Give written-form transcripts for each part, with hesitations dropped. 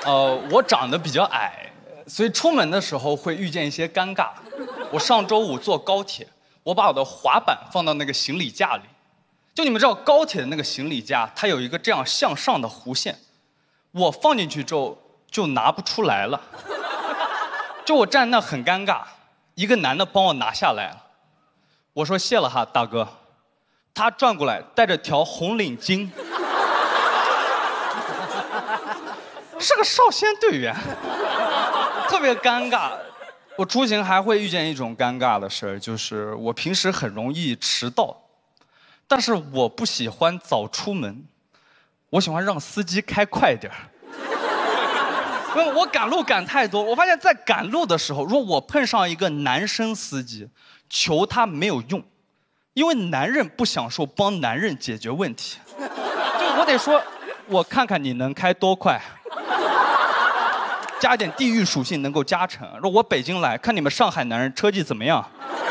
我长得比较矮，所以出门的时候会遇见一些尴尬。我上周五坐高铁，我把我的滑板放到那个行李架里，就你们知道高铁的那个行李架，它有一个这样向上的弧线，我放进去之后就拿不出来了，就我站那很尴尬，一个男的帮我拿下来了，我说谢了哈大哥，他转过来带着条红领巾。是个少先队员，特别尴尬。我出行还会遇见一种尴尬的事儿，就是我平时很容易迟到，但是我不喜欢早出门，我喜欢让司机开快点儿。因为我赶路赶太多，我发现在赶路的时候，如果我碰上一个男生司机，求他没有用，因为男人不享受帮男人解决问题，就我得说，我看看你能开多快。加点地域属性能够加成。说我北京来，看你们上海男人车技怎么样？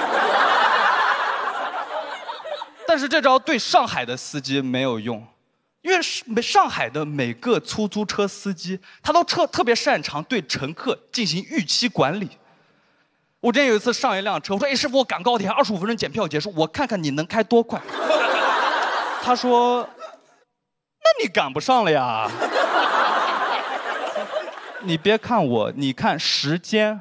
但是这招对上海的司机没有用，因为上海的每个出租车司机，他都特别擅长对乘客进行预期管理。我之前有一次上一辆车，我说：“哎，师傅，我赶高铁25分钟检票结束，我看看你能开多快。”他说：“那你赶不上了呀。”你别看我，你看时间。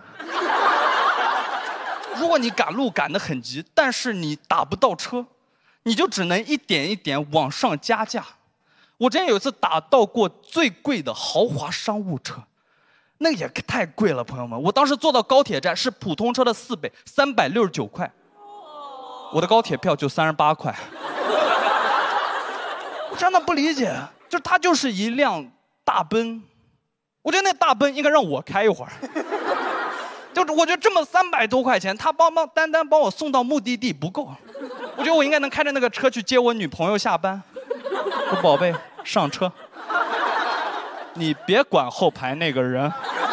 如果你赶路赶得很急，但是你打不到车，你就只能一点一点往上加价。我之前有一次打到过最贵的豪华商务车，那个也太贵了，朋友们。我当时坐到高铁站是普通车的4倍，369块。我的高铁票就38块。我真的不理解，就它就是一辆大奔。我觉得那大奔应该让我开一会儿，就是我觉得这么300多块钱，他单帮我送到目的地不够，我觉得我应该能开着那个车去接我女朋友下班。说宝贝，上车，你别管后排那个人。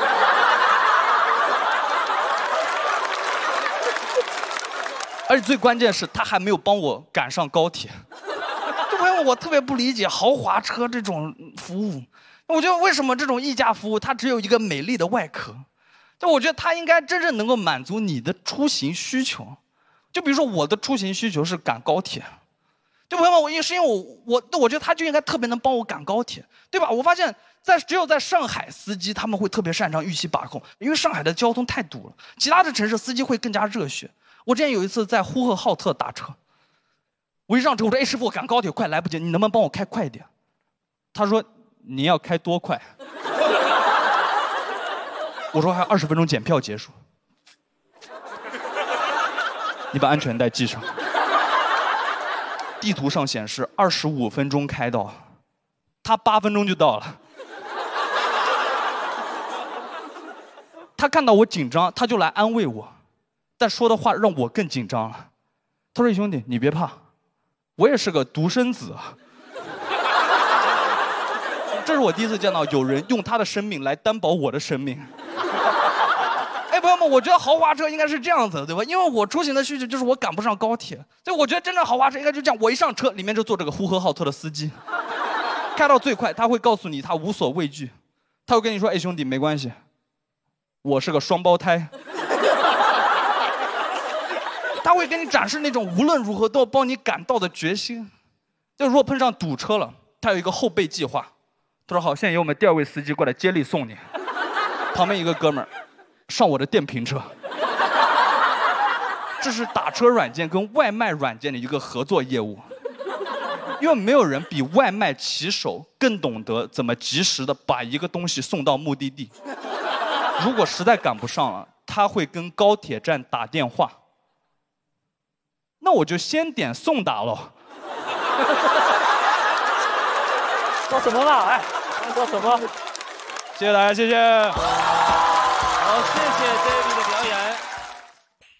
而且最关键是他还没有帮我赶上高铁，这朋友我特别不理解豪华车这种服务。我觉得为什么这种溢价服务它只有一个美丽的外壳？就我觉得它应该真正能够满足你的出行需求。就比如说我的出行需求是赶高铁，就朋友们，我觉得他就应该特别能帮我赶高铁，对吧？我发现只有在上海司机他们会特别擅长预期把控，因为上海的交通太堵了，其他的城市司机会更加热血。我之前有一次在呼和浩特打车，我一上车我说：“哎，师傅，我赶高铁快来不及，你能不能帮我开快一点？”他说：“你要开多快？”我说：“还有20分钟检票结束。”你把安全带系上。地图上显示25分钟开到，他8分钟就到了。他看到我紧张，他就来安慰我，但说的话让我更紧张了。他说：“兄弟，你别怕，我也是个独生子啊。”这是我第一次见到有人用他的生命来担保我的生命。哎，朋友们，我觉得豪华车应该是这样子的，对吧？因为我出行的需求就是我赶不上高铁，所以我觉得真正豪华车应该就这样：我一上车，里面就坐这个呼和浩特的司机，开到最快，他会告诉你他无所畏惧，他会跟你说：“哎，兄弟，没关系，我是个双胞胎。”他会给你展示那种无论如何都要帮你赶到的决心。就如果碰上堵车了，他有一个后备计划。他说：“好，现在由我们第2位司机过来接力送你。”旁边一个哥们儿上我的电瓶车。这是打车软件跟外卖软件的一个合作业务，因为没有人比外卖骑手更懂得怎么及时的把一个东西送到目的地。如果实在赶不上了，他会跟高铁站打电话。那我就先点送达喽。 说什么了？哎，说什么？ 谢谢大家，谢谢。 好，谢谢 David 的表演。